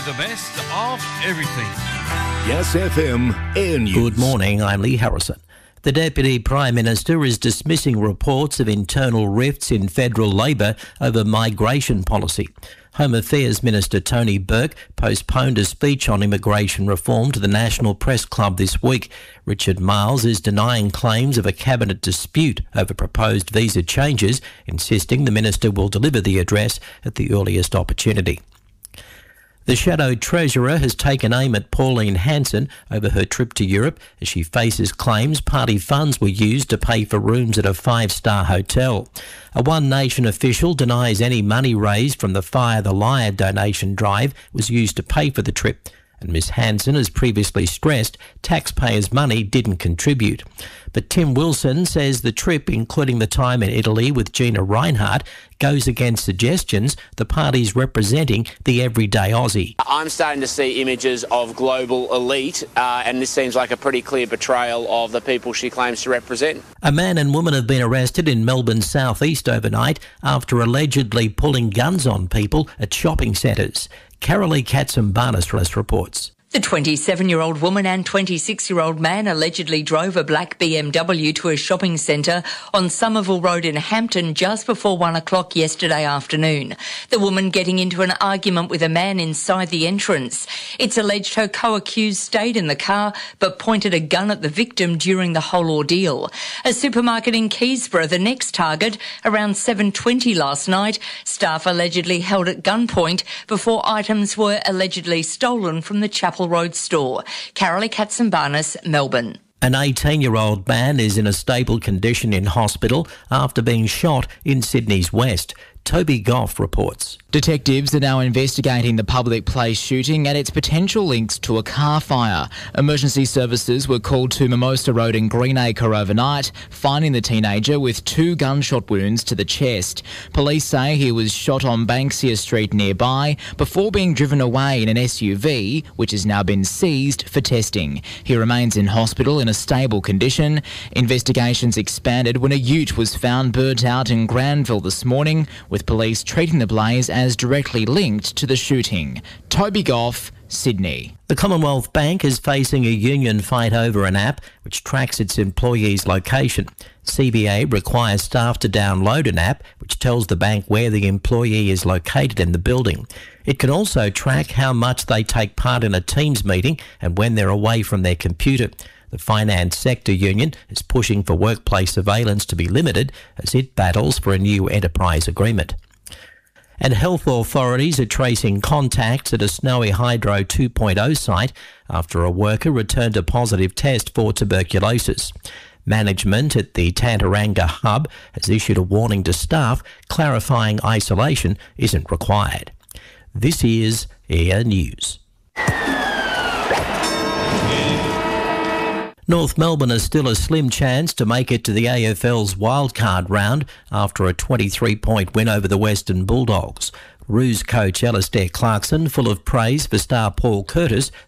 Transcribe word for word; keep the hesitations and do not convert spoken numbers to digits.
you the best of everything. Yes F M Air News. Good morning, I'm Lee Harrison. The Deputy Prime Minister is dismissing reports of internal rifts in federal Labor over migration policy. Home Affairs Minister Tony Burke postponed a speech on immigration reform to the National Press Club this week. Richard Marles is denying claims of a cabinet dispute over proposed visa changes, insisting the minister will deliver the address at the earliest opportunity. The Shadow Treasurer has taken aim at Pauline Hanson over her trip to Europe as she faces claims party funds were used to pay for rooms at a five-star hotel. A One Nation official denies any money raised from the Fire the Liar donation drive was used to pay for the trip. And Miss Hanson has previously stressed taxpayers' money didn't contribute. But Tim Wilson says the trip, including the time in Italy with Gina Rinehart, goes against suggestions the party's representing the everyday Aussie. I'm starting to see images of global elite, uh, and this seems like a pretty clear betrayal of the people she claims to represent. A man and woman have been arrested in Melbourne's southeast overnight after allegedly pulling guns on people at shopping centres. Carolee Katsimbarnis reports. The twenty-seven-year-old woman and twenty-six-year-old man allegedly drove a black B M W to a shopping centre on Somerville Road in Hampton just before one o'clock yesterday afternoon. The woman getting into an argument with a man inside the entrance. It's alleged her co-accused stayed in the car but pointed a gun at the victim during the whole ordeal. A supermarket in Keysborough, the next target, around seven twenty last night, staff allegedly held at gunpoint before items were allegedly stolen from the Chapel Road store. Carolee Katsimbarnis, Melbourne. An eighteen-year-old man is in a stable condition in hospital after being shot in Sydney's west. Toby Goff reports. Detectives are now investigating the public place shooting and its potential links to a car fire. Emergency services were called to Mimosa Road in Greenacre overnight, finding the teenager with two gunshot wounds to the chest. Police say he was shot on Banksia Street nearby before being driven away in an S U V, which has now been seized for testing. He remains in hospital in a stable condition. Investigations expanded when a ute was found burnt out in Granville this morning, with police treating the blaze as directly linked to the shooting. Toby Goff, Sydney. The Commonwealth Bank is facing a union fight over an app which tracks its employees' location. C B A requires staff to download an app which tells the bank where the employee is located in the building. It can also track how much they take part in a Teams meeting and when they're away from their computer. The Finance Sector Union is pushing for workplace surveillance to be limited as it battles for a new enterprise agreement. And health authorities are tracing contacts at a Snowy Hydro two point oh site after a worker returned a positive test for tuberculosis. Management at the Tantaranga hub has issued a warning to staff clarifying isolation isn't required. This is Air News. North Melbourne has still a slim chance to make it to the A F L's wildcard round after a twenty-three point win over the Western Bulldogs. Roos coach Alistair Clarkson full of praise for star Paul Curtis,